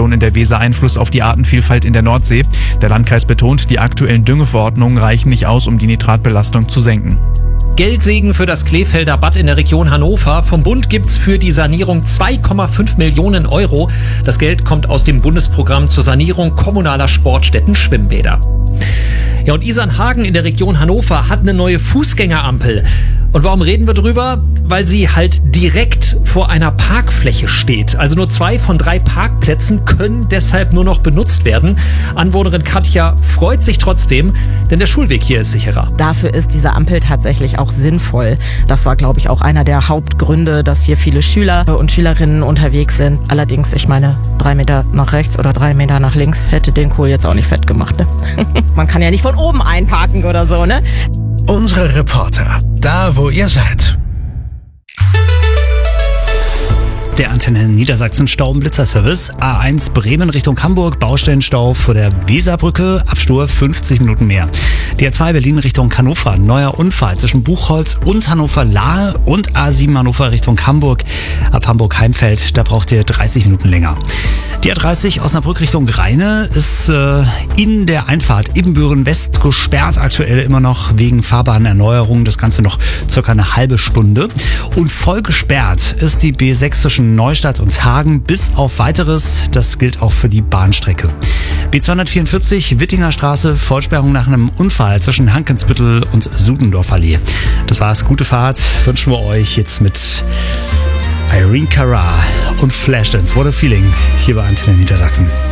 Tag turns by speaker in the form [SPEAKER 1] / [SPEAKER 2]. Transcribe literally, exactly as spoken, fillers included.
[SPEAKER 1] Desinfektion in der Weser Einfluss auf die Artenvielfalt in der Nordsee. Der Landkreis betont, die aktuellen Düngeverordnungen reichen nicht aus, um die Nitratbelastung zu senken.
[SPEAKER 2] Geldsegen für das Kleefelder Bad in der Region Hannover. Vom Bund gibt's für die Sanierung zwei Komma fünf Millionen Euro. Das Geld kommt aus dem Bundesprogramm zur Sanierung kommunaler Sportstätten, Schwimmbäder. Ja, und Isernhagen in der Region Hannover hat eine neue Fußgängerampel. Und warum reden wir drüber? Weil sie halt direkt vor einer Parkfläche steht. Also nur zwei von drei Parkplätzen können deshalb nur noch benutzt werden. Anwohnerin Katja freut sich trotzdem, denn der Schulweg hier ist sicherer.
[SPEAKER 3] Dafür ist diese Ampel tatsächlich auch sinnvoll. Das war, glaube ich, auch einer der Hauptgründe, dass hier viele Schüler und Schülerinnen unterwegs sind. Allerdings, ich meine, drei Meter nach rechts oder drei Meter nach links hätte den Kohl jetzt auch nicht fett gemacht. Ne? Man kann ja nicht von oben einparken oder so, ne?
[SPEAKER 4] Unsere Reporter, da wo ihr seid.
[SPEAKER 5] Der Antenne Niedersachsen Stau- und Blitzerservice. A eins Bremen Richtung Hamburg, Baustellenstau vor der Weserbrücke, Abstur fünfzig Minuten mehr. Die A zwei Berlin Richtung Hannover, neuer Unfall zwischen Buchholz und Hannover-Lahe und A sieben Hannover Richtung Hamburg. Ab Hamburg-Heimfeld, da braucht ihr dreißig Minuten länger. Die A dreißig Osnabrück Richtung Rheine ist äh, in der Einfahrt Ibbenbüren West gesperrt, aktuell immer noch wegen Fahrbahnerneuerung, das Ganze noch circa eine halbe Stunde. Und voll gesperrt ist die B sechs zwischen Neustadt und Hagen bis auf Weiteres, das gilt auch für die Bahnstrecke. B zweihundertvierundvierzig Wittinger Straße, Vollsperrung nach einem Unfall zwischen Hankensbüttel und Sudendorf Allee. Das war's, gute Fahrt, wünschen wir euch jetzt mit Irene Cara und Flashdance. What a Feeling hier bei Antenne Niedersachsen.